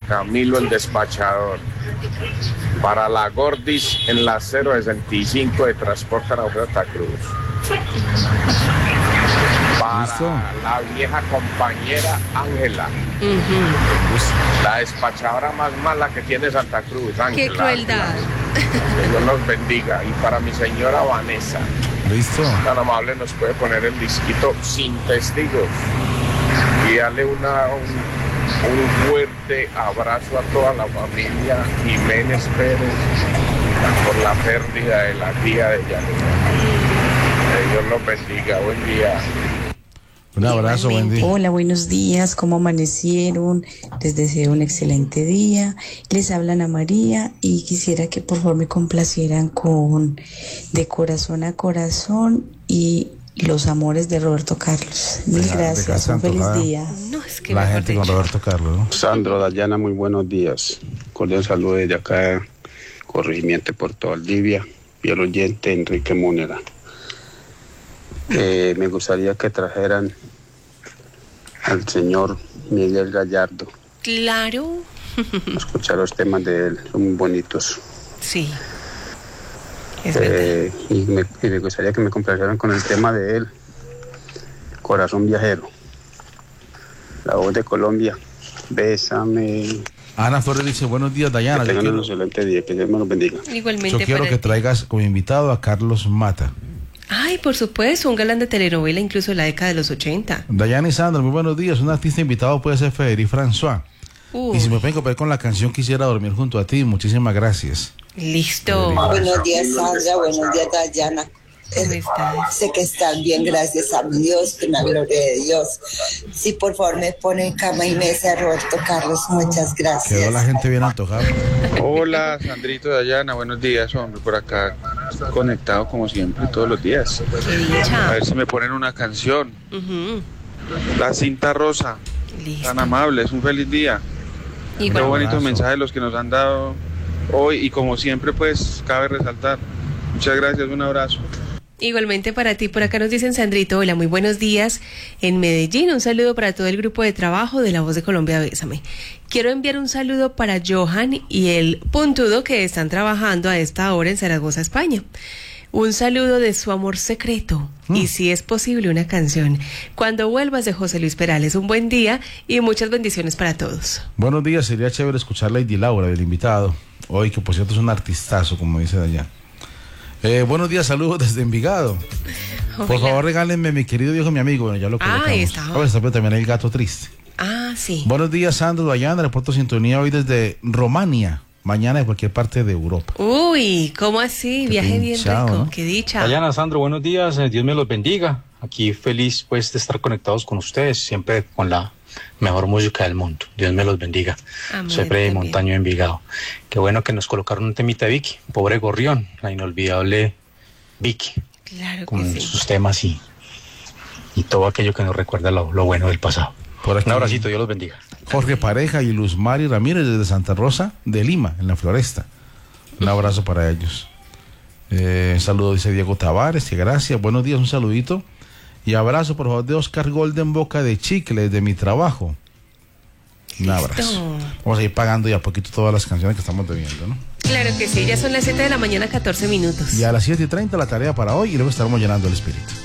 Camilo el despachador. Para la Gordis en la 065 de Transporte Araujo Santa Cruz. Para ¿Listo? la vieja compañera Ángela. La despachadora más mala que tiene Santa Cruz, Ángela. Qué crueldad. Que Dios los bendiga. Y para mi señora Vanessa. Listo. Tan amable, nos puede poner el disquito Sin Testigos. Y darle un fuerte abrazo a toda la familia Jiménez Pérez por la pérdida de la tía de Yanira. Que Dios los bendiga. Buen día. Un abrazo, buen día. Hola, buenos días, ¿cómo amanecieron? Les deseo un excelente día. Les habla Ana María y quisiera que por favor me complacieran con De Corazón a Corazón y Los Amores de Roberto Carlos. Mil gracias, un feliz día. No, es que La mejor gente con dicho. Roberto Carlos, ¿no? Sandro, Dayana, muy buenos días. Cordial saludo desde acá, Corregimiento Puerto Valdivia, y el oyente Enrique Múnera. Me gustaría que trajeran al señor Miguel Gallardo. Claro. Escuchar los temas de él, son muy bonitos. Sí. Es verdad. Y me gustaría que me complacieran con el tema de él, Corazón Viajero. La voz de Colombia, bésame. Ana Flores dice, buenos días, Dayana. Que tengan un excelente día, que Dios me los bendiga. Igualmente Yo quiero para que ti. traigas como invitado a Carlos Mata. Ay, por supuesto, un galán de telenovela incluso de la década de los 80. Dayana y Sandra, muy buenos días. Un artista invitado puede ser Federico François. Uy, Y si me pueden copiar con la canción Quisiera dormir junto a ti, muchísimas gracias. listo. Buenos días, Sandra. Buenos días, Dayana. ¿Cómo estás? Sé que están bien, gracias a mi Dios, que la gloria de Dios. Sí, por favor, me ponen cama y mesa, Roberto Carlos. Muchas Quedó la gracias. gente bien antojada. Hola, Sandrito, Dayana, buenos días, hombre, por acá conectado como siempre todos los días. Qué A dicha. ver si me ponen una canción, Ujú, La Cinta Rosa, listo. tan amables, un feliz día. Qué Igual. bonitos abrazo. mensajes los que nos han dado hoy y como siempre pues cabe resaltar. Muchas gracias, un abrazo. Igualmente para ti, por acá nos dicen Sandrito, hola, muy buenos días en Medellín, un saludo para todo el grupo de trabajo de La Voz de Colombia, Bésame. Quiero enviar un saludo para Johan y el Puntudo que están trabajando a esta hora en Zaragoza, España. Un saludo de su amor secreto y si es posible una canción. Cuando vuelvas de José Luis Perales, un buen día y muchas bendiciones para todos. Buenos días, sería chévere escuchar Lady Laura, del invitado. Hoy, que por cierto es un artistazo, como dice allá. Buenos días, saludos desde Envigado. Por Hola. favor, regálenme mi querido viejo, mi amigo. Bueno, ya lo colocamos. ahí está. A ver, está también el gato triste. Ah, sí. Buenos días, Sandro, Dayana, reporto sintonía hoy desde Romania. Mañana de cualquier parte de Europa. Uy, ¿cómo así? Qué Viaje bien pinchado, rico, ¿no? qué dicha. Dayana, Sandro, buenos días, Dios me los bendiga. Aquí feliz pues de estar conectados con ustedes, siempre con la mejor música del mundo. Dios me los bendiga. Amén, Soy Freddy también. Montaño de Envigado. Qué bueno que nos colocaron un temita de Vicky, Pobre Gorrión, la inolvidable Vicky, Claro que con sí. sus temas y todo aquello que nos recuerda lo bueno del pasado. Por aquí, Un abracito, Dios los bendiga. Jorge Pareja y Luz Mari Ramírez desde Santa Rosa de Lima, en la Floresta. Un abrazo para ellos. Saludo, dice Diego Tavares, que gracias. Buenos días, un saludito. Y abrazo, por favor, de Oscar Golden Boca de Chicle, de mi trabajo. Un abrazo. Vamos a ir pagando ya poquito todas las canciones que estamos debiendo, ¿no? Claro que sí, ya son las 7 de la mañana, 14 minutos. Y a las 7:30 la tarea para hoy y luego estaremos llenando el espíritu.